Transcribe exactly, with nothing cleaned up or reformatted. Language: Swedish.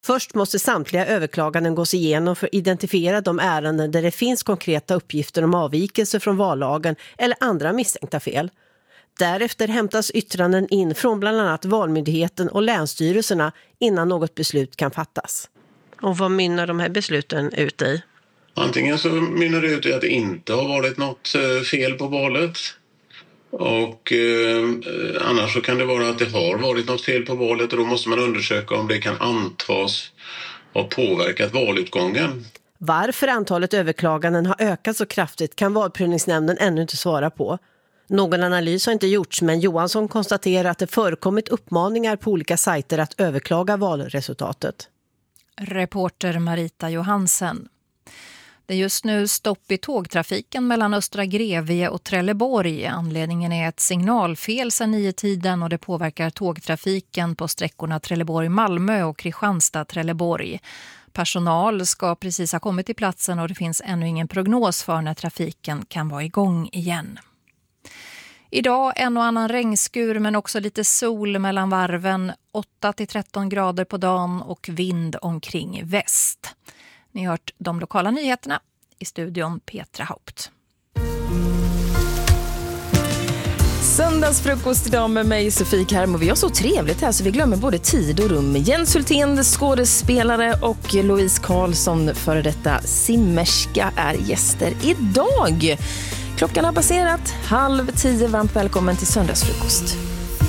Först måste samtliga överklaganden gås igenom för att identifiera de ärenden där det finns konkreta uppgifter om avvikelser från vallagen eller andra misstänkta fel. Därefter hämtas yttranden in från bland annat Valmyndigheten och länsstyrelserna innan något beslut kan fattas. Och vad mynnar de här besluten ut i? Antingen så mynnar det ut i att det inte har varit något fel på valet. Och eh, annars så kan det vara att det har varit något fel på valet och då måste man undersöka om det kan antas ha påverkat valutgången. Varför antalet överklaganden har ökat så kraftigt kan valprövningsnämnden ännu inte svara på. Någon analys har inte gjorts, men Johansson konstaterar att det förekommit uppmaningar på olika sajter att överklaga valresultatet. Reporter Marita Johansen. Det är just nu stopp i tågtrafiken mellan Östra Grevie och Trelleborg. Anledningen är ett signalfel sedan nio tiden och det påverkar tågtrafiken på sträckorna Trelleborg-Malmö och Kristianstad-Trelleborg. Personal ska precis ha kommit till platsen och det finns ännu ingen prognos för när trafiken kan vara igång igen. Idag en och annan regnskur men också lite sol mellan varven, åtta till tretton grader på dagen och vind omkring väst. Ni har hört de lokala nyheterna, i studion Petra Haupt. Söndagsfrukost idag med mig Sofie Karm och vi har så trevligt här så vi glömmer både tid och rum. Jens Hultén, skådespelare, och Louise Karlsson, före detta simmerska, är gäster idag. Klockan har passerat halv tio. Varmt välkommen till Söndagsfrukost.